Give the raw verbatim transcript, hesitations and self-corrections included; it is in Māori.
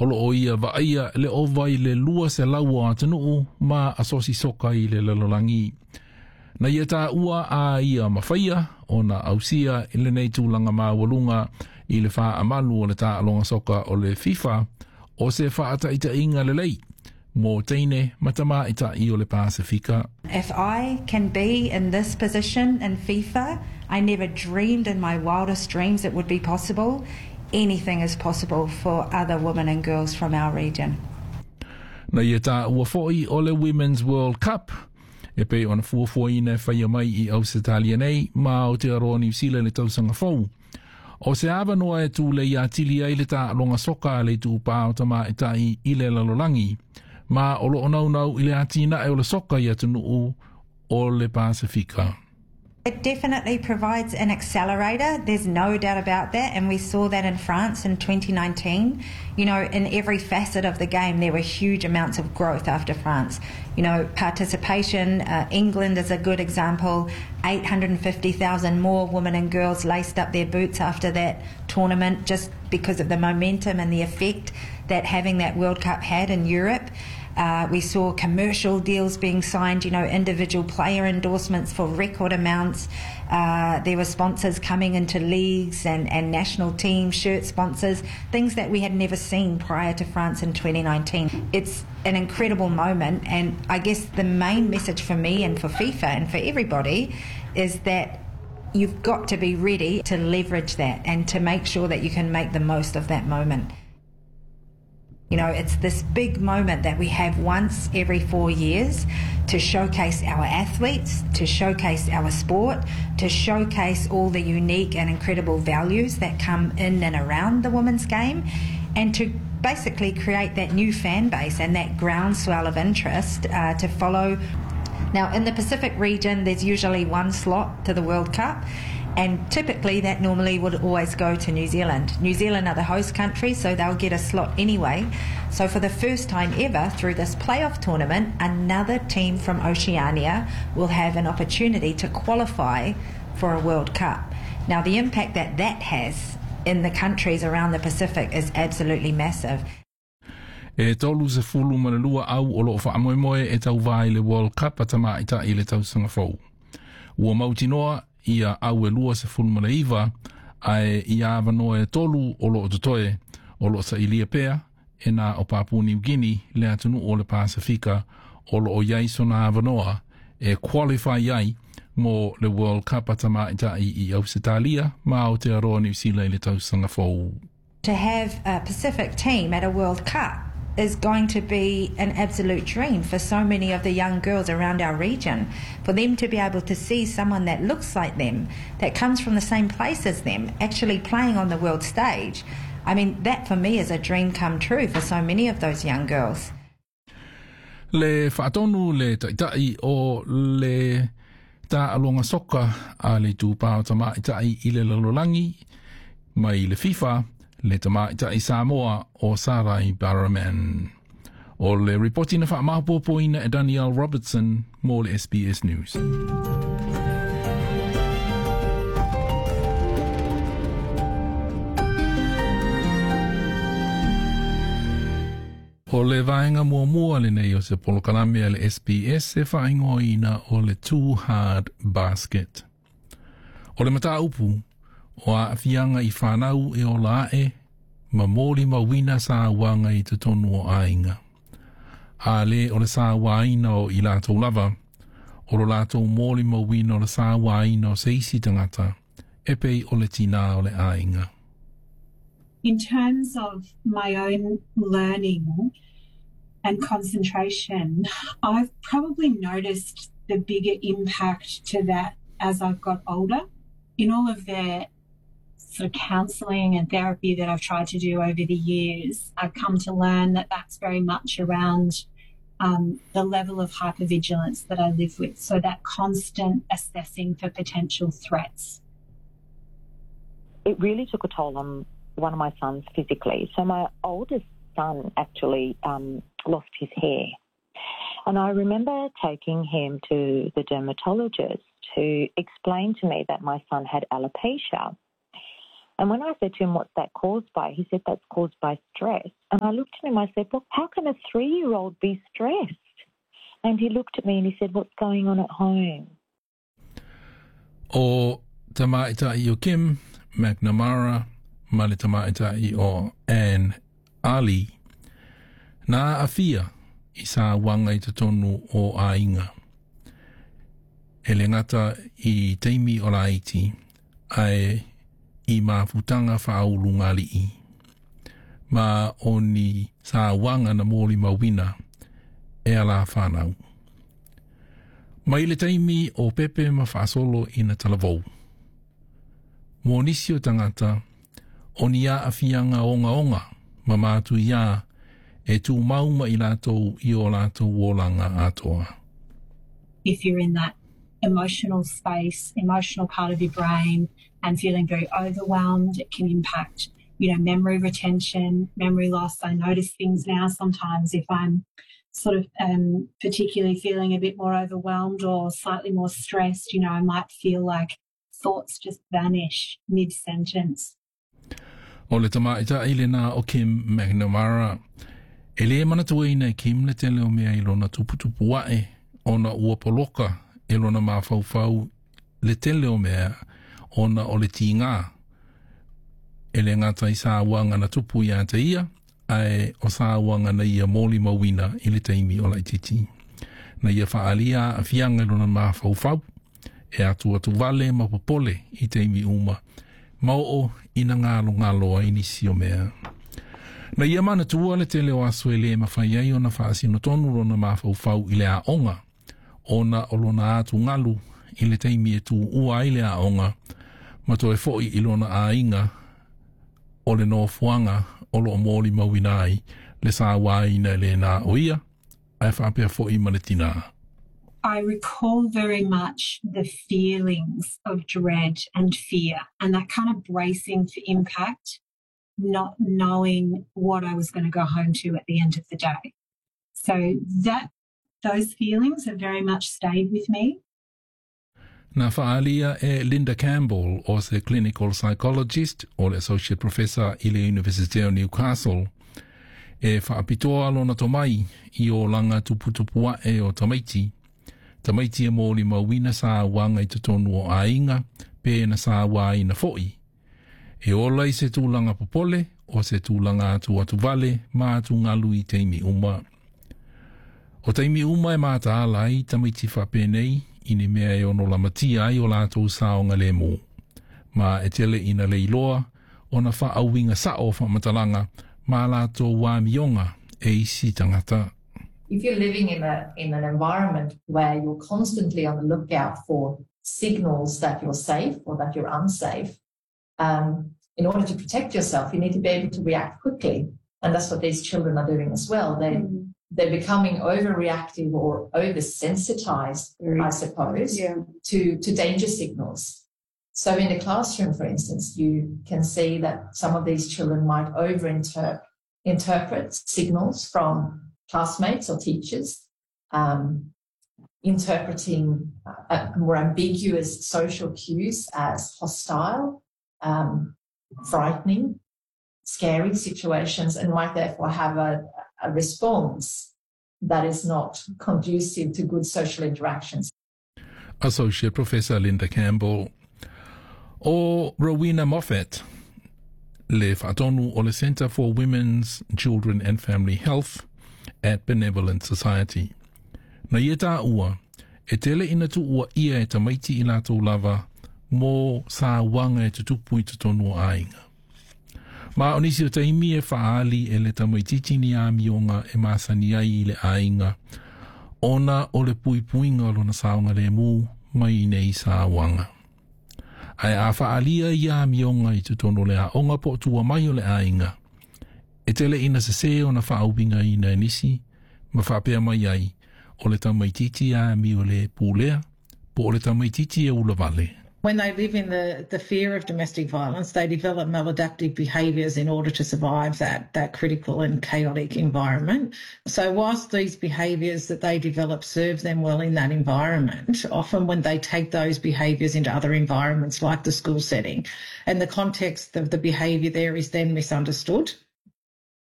Olo o ia vaia le ovai le lua se laua atanuu ma asosi soka i le lalolangi. Na ia tā ua a ia mawhaia o na ausia i le nei tūlanga mā walunga i le wha amalu o le tā alonga soka o le FIFA o se wha ata ita inga le lei. Mō teine matama ita I o le Pasifika. If I can be in this position in FIFA, I never dreamed in my wildest dreams it would be possible. Anything is possible for other women and girls from our region. Na ia tā ua fo'i o le Women's World Cup. E pe ona fuafuaina whaia mai I Ausitalia nei, ma o te aroa New Zealand le tausanga fau. O se awa noa e tū le ia tili ai le tā longa soka le tū pāo tama e tai I le lalolangi. Ma o lo onau nau I le atina e o le soka I atunuu o le Pasifika. It definitely provides an accelerator. There's no doubt about that. And we saw that in France in twenty nineteen. You know, in every facet of the game, there were huge amounts of growth after France. You know, participation, uh, England is a good example. eight hundred fifty thousand more women and girls laced up their boots after that tournament just because of the momentum and the effect that having that World Cup had in Europe. Uh, we saw commercial deals being signed, you know, individual player endorsements for record amounts. Uh, there were sponsors coming into leagues and, and national team shirt sponsors, things that we had never seen prior to France in twenty nineteen. It's an incredible moment, and I guess the main message for me and for FIFA and for everybody is that you've got to be ready to leverage that and to make sure that you can make the most of that moment. You know, it's this big moment that we have once every four years to showcase our athletes, to showcase our sport, to showcase all the unique and incredible values that come in and around the women's game, and to basically create that new fan base and that groundswell of interest uh, to follow. Now, in the Pacific region, there's usually one slot to the World Cup, and typically that normally would always go to New Zealand. New Zealand are the host country, so they'll get a slot anyway. So for the first time ever through this playoff tournament, another team from Oceania will have an opportunity to qualify for a World Cup. Now, the impact that that has in the countries around the Pacific is absolutely massive. E tolu se fulu manalua au o loo whaamoemoe e tau vai le World Cup a tama ita I le tausanga fau. Ua mautinoa ia au e lua se fulu manaiva ai ia avanoa e tolu o loo totoe o loo sa ilia pea e nā o Papua New Guinea le atunu o le Pasifika o loo iai so nā avanoa e qualify iai mo le World Cup a tama ita I I Ausitalia ma o te aroa New Zealand le tausanga fau. To have a Pacific team at a World Cup is going to be an absolute dream for so many of the young girls around our region. For them to be able to see someone that looks like them, that comes from the same place as them, actually playing on the world stage, I mean, that for me is a dream come true for so many of those young girls. Le whaatonu le taitai o le tā alonga soka a le tūpāo tama itai I le lalolangi mai le FIFA le tama itai Samoa o Sarai Barraman. O le reporti na whaamahapopoina e Danielle Robertson mo le S B S News. O le vaenga mua mua le nei o se polokalame le S B S e whaingoina o le Too Hard Basket. O le mata upu, o a awhianga I whanau e o lae, ma mōri ma wina sa wanga I te tonu o ainga. A le o le sa waina o I lātou lava, o lo lātou mōri ma wina o le sa waina o se isi tangata, e pei o le tina o le ainga. In terms of my own learning and concentration, I've probably noticed the bigger impact to that as I've got older. In all of the sort of counselling and therapy that I've tried to do over the years, I've come to learn that that's very much around um, the level of hypervigilance that I live with, so that constant assessing for potential threats. It really took a toll on one of my sons physically. So my oldest son actually um, lost his hair. And I remember taking him to the dermatologist to explain to me that my son had alopecia. And when I said to him, what's that caused by? He said, that's caused by stress. And I looked at him, I said, look, how can a three-year-old be stressed? And he looked at me and he said, what's going on at home? O tama'itai o Kim McNamara, ma le tama'itai o Anne Ali, na afia i sa wanga i te tonu o a inga. E le ngata i teimi o la iti, ai i ma futanga whaaulunga li i. Ma o ni sa wanga na mōli mawina e ala whanau. Mai le teimi o pepe ma whaasolo i na talavou. Mō nisi o tangata, o ni a awhianga onga onga, ma mātu ia e tū mauma i lātou i o lātou wōlanga atoa. If you're in that emotional space, emotional part of your brain, and feeling very overwhelmed, it can impact, you know, memory retention, memory loss. I notice things now sometimes if I'm sort of um, particularly feeling a bit more overwhelmed or slightly more stressed, you know, I might feel like thoughts just vanish mid-sentence. O le tamaita i le nā o Kim McNamara, e le mana tue ina Kim le tele o mea i lona tuputupu wae, o na ua poloka e lona mawhauwhau le tele o mea, o na o le tīngā. E le ngata i sā wanga na tupu i ata ia, ai o sā wanga na ia mōli mawina i le teimi o laititi. Na ia whaalia a fianga lona mawhauwhau, e atu atu wale mapopole i teimi uma, mau o ina ngalo ngaloa inisi o mea. Na ia mana tua le tele o aso e le mawhai ai o na whaasino tonu lona mawhauwhau i le a onga, o na o lona atu ngalu i le teimi e tu ua i le a onga, ma to e foi i lona a inga o le no fuanga o lo mōli mawinai le sā waina le nā o ia, ai whapea foi ma le tina. I recall very much the feelings of dread and fear and that kind of bracing for impact, not knowing what I was going to go home to at the end of the day. So that those feelings have very much stayed with me. Na whaalia e Linda Campbell, o se clinical psychologist o le associate professor i le University of Newcastle, e whaapitoa lona tomai i o langa tuputupu e o tamaiti. Tamaiti e mōli mawina sā wanga i te tonu o ainga, pē na sā wā i na foi. E ola i se tūlanga popole, o se tūlanga atu atu vale, mā atu ngalu i teimi uma. O teimi uma e māta ala i tamaiti whapēnei, i ni mea e ono lamatia ai o lātou sāonga le mō. Ma e tele ina le iloa, o na wha awinga sao whamatalanga, mā lātou wā mionga e isi tangata. If you're living in a in an environment where you're constantly on the lookout for signals that you're safe or that you're unsafe, um, in order to protect yourself, you need to be able to react quickly. And that's what these children are doing as well. They, mm-hmm. They're becoming overreactive or oversensitized, mm-hmm. I suppose, yeah. to, to danger signals. So in the classroom, for instance, you can see that some of these children might overinterpret interpret signals from classmates or teachers, um, interpreting uh, more ambiguous social cues as hostile, um, frightening, scary situations, and might therefore have a, a response that is not conducive to good social interactions. Associate Professor Linda Campbell. O Rowena Moffat, le whaatonu o le Centre for Women's, Children and Family Health at Benevolent Society. Na ia tā ua, e tele ina tu ua ia e tamaiti i lātou lava mō sā wanga e tutupu i tutonu o ainga. Ma onisi o taimi e whaali e le tamaititi ni a mionga e māsani ai i le ainga, ona o le pui puinga o lona saonga le mū mai nei sā wanga. Ai a whaalia i a mionga i tutonu le a onga po tua mai o le ainga. E tele ina se se o na whaubinga i na nisi, ma whapea mai ai, o le tamaititi a mi o le pūlea, po o le tamaititi e ula vale. When they live in the, the fear of domestic violence, they develop maladaptive behaviours in order to survive that, that critical and chaotic environment. So whilst these behaviours that they develop serve them well in that environment, often when they take those behaviours into other environments like the school setting, and the context of the behaviour there is then misunderstood,